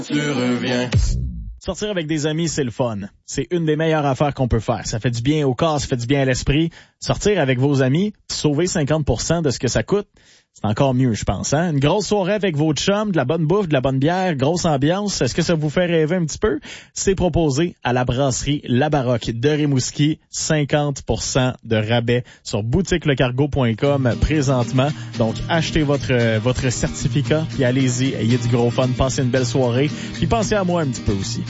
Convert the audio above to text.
Tu reviens. Sortir avec des amis, c'est le fun. C'est une des meilleures affaires qu'on peut faire. Ça fait du bien au corps, ça fait du bien à l'esprit. Sortir avec vos amis, sauver 50% de ce que ça coûte, c'est encore mieux, je pense. Hein? Une grosse soirée avec vos chums, de la bonne bouffe, de la bonne bière, grosse ambiance. Est-ce que ça vous fait rêver un petit peu? C'est proposé à la brasserie La Baroque de Rimouski. 50% de rabais sur boutiquelecargo.com présentement. Donc, achetez votre certificat, puis allez-y, ayez du gros fun, passez une belle soirée, puis pensez à moi un petit peu aussi.